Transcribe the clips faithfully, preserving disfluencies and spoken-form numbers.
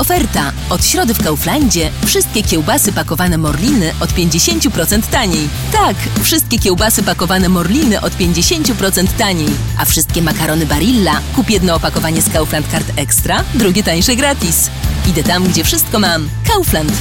Oferta. Od środy w Kauflandzie wszystkie kiełbasy pakowane Morliny od pięćdziesiąt procent taniej. Tak, wszystkie kiełbasy pakowane Morliny od pięćdziesiąt procent taniej. A wszystkie makarony Barilla kup jedno opakowanie z Kaufland Card Extra, drugie tańsze gratis. Idę tam, gdzie wszystko mam. Kaufland.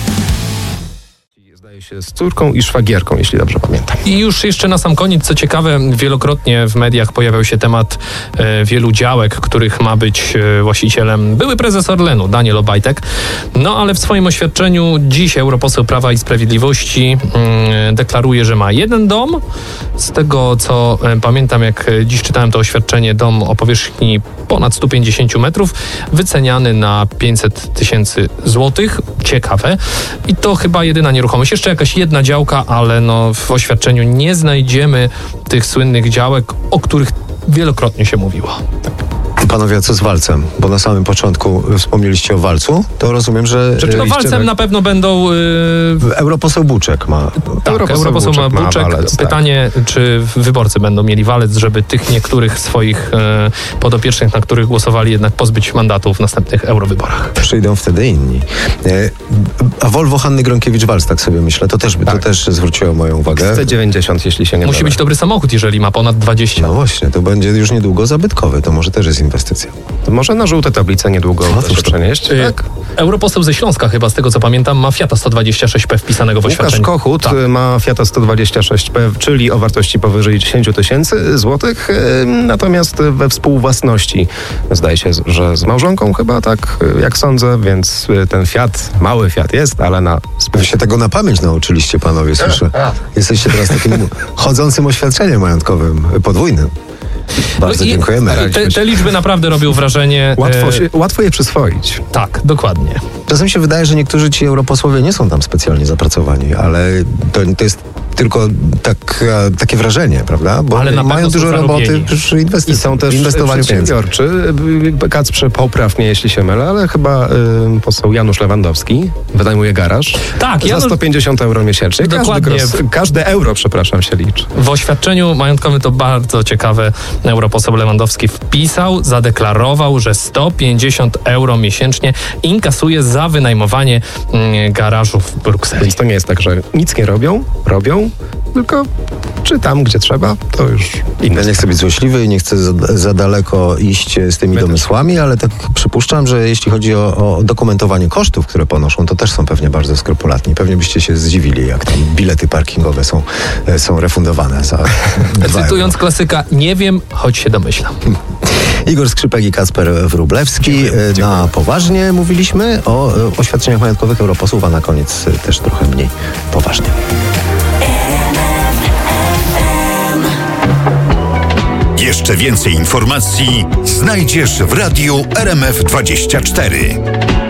Zdaje się z córką i szwagierką, jeśli dobrze pamiętam. I już jeszcze na sam koniec, co ciekawe, wielokrotnie w mediach pojawiał się temat e, wielu działek, których ma być e, właścicielem były prezes Orlenu, Daniel Obajtek. No ale w swoim oświadczeniu dziś europoseł Prawa i Sprawiedliwości mm, deklaruje, że ma jeden dom. Z tego, co e, pamiętam, jak dziś czytałem to oświadczenie, dom o powierzchni ponad sto pięćdziesiąt metrów, wyceniany na pięćset tysięcy złotych. Ciekawe. I to chyba jedyna nieruchomość. Jeszcze jakaś jedna działka, ale no w oświadczeniu nie znajdziemy tych słynnych działek, o których wielokrotnie się mówiło. Panowie, a co z walcem? Bo na samym początku wspomnieliście o walcu, to rozumiem, że... Rzeczywiście, no walcem tak, na pewno będą... Yy... Europoseł Buczek ma... Tak, europoseł, europoseł Buczek ma Buczek. Ma walec, pytanie, tak. Czy wyborcy będą mieli walec, żeby tych niektórych swoich yy, podopiecznych, na których głosowali, jednak pozbyć mandatów w następnych eurowyborach. Przyjdą wtedy inni. Yy, a Volvo Hanny Gronkiewicz-Waltz, tak sobie myślę, to też, tak. to też zwróciło moją uwagę. sto dziewięćdziesiąt, jeśli się nie Musi mylę. być dobry samochód, jeżeli ma ponad dwadzieścia. No właśnie, to będzie już niedługo zabytkowy, to może też jest inwestycja. To może na żółte tablice niedługo no, się przenieść. Yy, tak? Europoseł ze Śląska chyba, z tego co pamiętam, ma Fiata sto dwadzieścia sześć P wpisanego w oświadczeniu. Łukasz Kochut tak. ma Fiata sto dwadzieścia sześć P, czyli o wartości powyżej dziesięć tysięcy złotych, yy, natomiast we współwłasności zdaje się, że z małżonką chyba, tak jak sądzę, więc ten Fiat, mały Fiat jest, ale na... Wy się tego na pamięć nauczyliście, panowie, słyszę. Jesteście teraz takim chodzącym oświadczeniem majątkowym, podwójnym. Bardzo no dziękujemy. Te, te liczby naprawdę robią wrażenie. Łatwo, się, łatwo je przyswoić. Tak, dokładnie. Czasem się wydaje, że niektórzy ci europosłowie nie są tam specjalnie zapracowani, ale to, to jest tylko tak, takie wrażenie, prawda? Bo ale mają dużo roboty przy inwestycji. I są też przedsiębiorczy. Kacprze, popraw mnie, jeśli się mylę, ale chyba y, poseł Janusz Lewandowski wynajmuje garaż. Tak, za Janusz... sto pięćdziesiąt euro miesięcznie. Dokładnie. Każdy, gros, każde euro, przepraszam, się liczy. W oświadczeniu majątkowym to bardzo ciekawe. Europoseł Lewandowski wpisał, zadeklarował, że sto pięćdziesiąt euro miesięcznie inkasuje za wynajmowanie mm, garażu w Brukseli. Więc to nie jest tak, że nic nie robią, robią, tylko czy tam, gdzie trzeba, to już inne. Ja nie chcę być złośliwy i nie chcę za, za daleko iść z tymi My domysłami, też. Ale tak przypuszczam, że jeśli chodzi o, o dokumentowanie kosztów, które ponoszą, to też są pewnie bardzo skrupulatni. Pewnie byście się zdziwili, jak tam bilety parkingowe są, są refundowane za Cytując klasyka, nie wiem, choć się domyślam. Igor Skrzypek i Kacper Wróblewski. Dziękuję, dziękuję. Na poważnie mówiliśmy o oświadczeniach majątkowych europosłów, a na koniec też trochę mniej poważnie. Jeszcze więcej informacji znajdziesz w radiu R M F dwadzieścia cztery.